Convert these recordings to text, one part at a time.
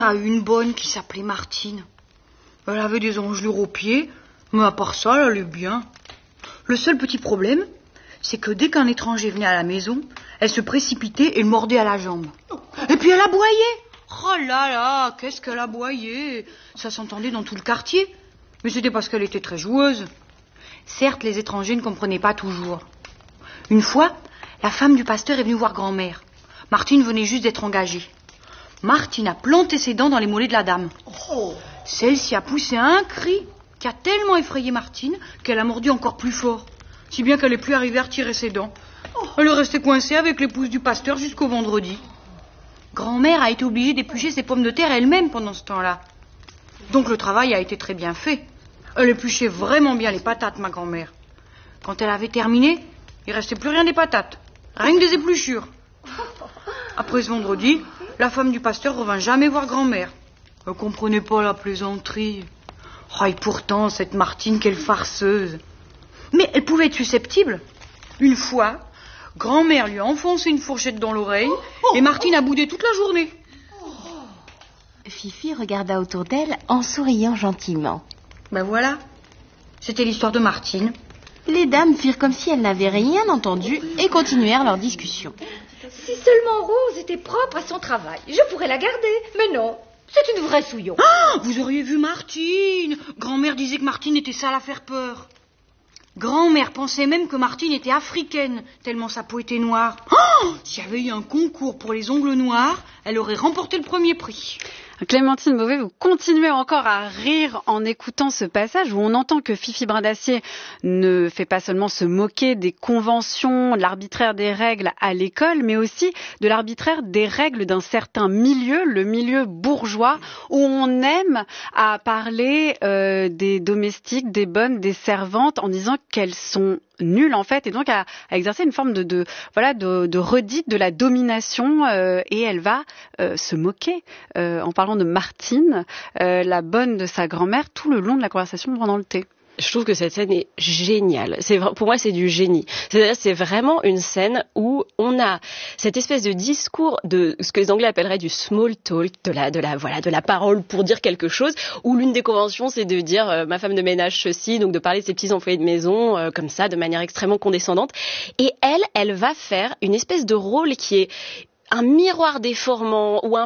a eu une bonne qui s'appelait Martine. Elle avait des engelures aux pieds, mais à part ça, elle allait bien. Le seul petit problème, c'est que dès qu'un étranger venait à la maison, elle se précipitait et le mordait à la jambe. Et puis elle aboyait. Oh là là, qu'est-ce qu'elle aboyait. Ça s'entendait dans tout le quartier. Mais c'était parce qu'elle était très joueuse. Certes, les étrangers ne comprenaient pas toujours. Une fois, la femme du pasteur est venue voir grand-mère. Martine venait juste d'être engagée. Martine a planté ses dents dans les mollets de la dame. Oh. Celle-ci a poussé un cri qui a tellement effrayé Martine qu'elle a mordu encore plus fort, si bien qu'elle n'est plus arrivée à retirer ses dents. Elle est restée coincée avec les pouces du pasteur jusqu'au vendredi. Grand-mère a été obligée d'éplucher ses pommes de terre elle-même pendant ce temps-là. Donc le travail a été très bien fait. Elle épluchait vraiment bien les patates, ma grand-mère. Quand elle avait terminé, il restait plus rien des patates, rien que des épluchures. Après ce vendredi, la femme du pasteur revint jamais voir grand-mère. Elle comprenait pas la plaisanterie. Oh, et pourtant, cette Martine, quelle farceuse. Mais elle pouvait être susceptible. Une fois, grand-mère lui a enfoncé une fourchette dans l'oreille et Martine a boudé toute la journée. Fifi regarda autour d'elle en souriant gentiment. Ben voilà, c'était l'histoire de Martine. Les dames firent comme si elles n'avaient rien entendu et continuèrent leur discussion. Si seulement Rose était propre à son travail, je pourrais la garder. Mais non, c'est une vraie souillon. Ah, vous auriez vu Martine. Grand-mère disait que Martine était sale à faire peur. Grand-mère pensait même que Martine était africaine, tellement sa peau était noire. Oh, s'il y avait eu un concours pour les ongles noirs, elle aurait remporté le premier prix. Clémentine Beauvais, vous continuez encore à rire en écoutant ce passage où on entend que Fifi Brindacier ne fait pas seulement se moquer des conventions, de l'arbitraire des règles à l'école, mais aussi de l'arbitraire des règles d'un certain milieu, le milieu bourgeois, où on aime à parler des domestiques, des bonnes, des servantes, en disant qu'elles sont nulles en fait, et donc à exercer une forme de redite de la domination, et elle va se moquer en parlant de Martine, la bonne de sa grand-mère, tout le long de la conversation pendant le thé. Je trouve que cette scène est géniale. Pour moi, c'est du génie. C'est-à-dire, c'est vraiment une scène où on a cette espèce de discours de ce que les Anglais appelleraient du small talk, de la parole pour dire quelque chose, où l'une des conventions, c'est de dire ma femme de ménage ceci, donc de parler de ses petits employés de maison, comme ça, de manière extrêmement condescendante. Et elle va faire une espèce de rôle qui est un miroir déformant ou un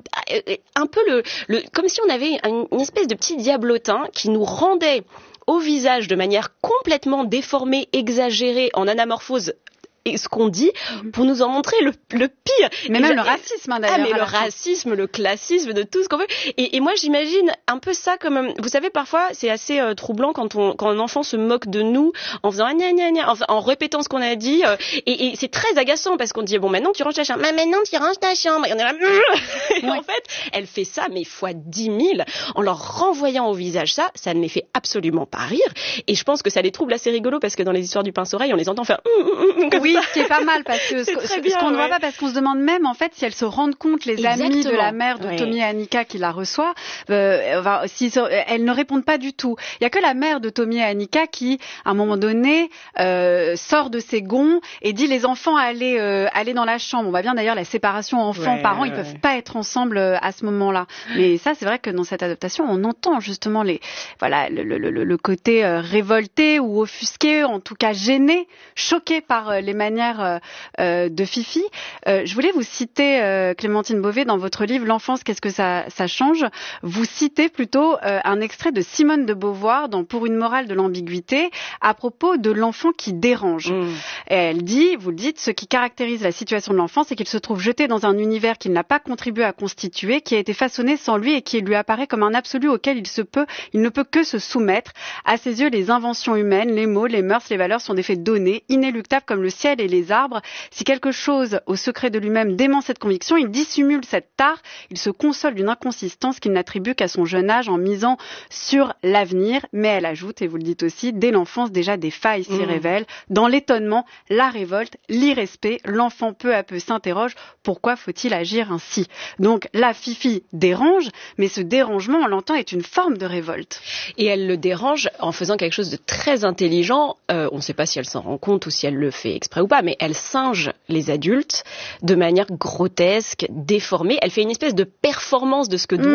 peu comme si on avait une espèce de petit diablotin qui nous rendait au visage de manière complètement déformée, exagérée, en anamorphose, et ce qu'on dit, pour nous en montrer le pire. Mais même le racisme, d'ailleurs. Ah, mais le racisme, le classisme, de tout ce qu'on veut. Et moi, j'imagine un peu ça comme, vous savez, parfois, c'est assez troublant quand un enfant se moque de nous en faisant gna gna gna, en répétant ce qu'on a dit, et c'est très agaçant parce qu'on dit, bon, maintenant tu ranges ta chambre. Mais maintenant tu ranges ta chambre. Et on est là, et en fait, elle fait ça, mais fois 10 000, en leur renvoyant au visage ça ne les fait absolument pas rire. Et je pense que ça les trouble assez rigolo parce que dans les histoires du pince-oreille, on les entend faire, comme oui, ce qui est pas mal parce que ce qu'on ne voit pas, parce qu'on se demande même en fait si elles se rendent compte, les amis de la mère de Tommy et Annika qui la reçoit, si elles ne répondent pas du tout. Il y a que la mère de Tommy et Annika qui, à un moment donné, sort de ses gonds et dit les enfants allez dans la chambre. On voit bien d'ailleurs la séparation enfants-parents, ils peuvent pas être ensemble à ce moment-là. Mais ça, c'est vrai que dans cette adaptation, on entend justement le côté révolté ou offusqué, en tout cas gêné, choqué par les manières de Fifi. Je voulais vous citer, Clémentine Beauvais, dans votre livre L'enfance, qu'est-ce que ça change? Vous citez plutôt un extrait de Simone de Beauvoir dans Pour une morale de l'ambiguïté à propos de l'enfant qui dérange. Et elle dit, vous le dites, ce qui caractérise la situation de l'enfant, c'est qu'il se trouve jeté dans un univers qu'il n'a pas contribué à constituer, qui a été façonné sans lui et qui lui apparaît comme un absolu auquel il ne peut que se soumettre. À ses yeux, les inventions humaines, les mots, les mœurs, les valeurs sont des faits donnés, inéluctables comme le ciel et les arbres. Si quelque chose, au secret de lui-même, dément cette conviction, il dissimule cette tare, il se console d'une inconsistance qu'il n'attribue qu'à son jeune âge en misant sur l'avenir. Mais elle ajoute, et vous le dites aussi, dès l'enfance déjà des failles s'y révèlent. Dans l'étonnement, la révolte, l'irrespect, l'enfant peu à peu s'interroge, pourquoi faut-il agir ainsi? Donc la Fifi dérange, mais ce dérangement, on l'entend, est une forme de révolte. Et elle le dérange en faisant quelque chose de très intelligent. On ne sait pas si elle s'en rend compte ou si elle le fait exprès ou pas, mais elle singe les adultes de manière grotesque, déformée. Elle fait une espèce de performance de ce que doit